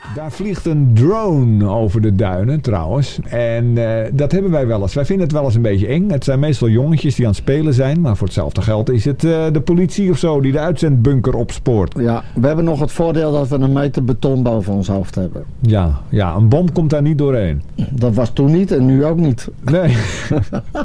Daar vliegt een drone over de duinen trouwens. En dat hebben wij wel eens. Wij vinden het wel eens een beetje eng. Het zijn meestal jongetjes die aan het spelen zijn. Maar voor hetzelfde geld is het de politie of zo die de uitzendbunker opspoort. Ja, we hebben nog het voordeel dat we een meter beton boven ons hoofd hebben. Ja, een bom komt daar niet doorheen. Dat was toen niet en nu ook niet. Nee.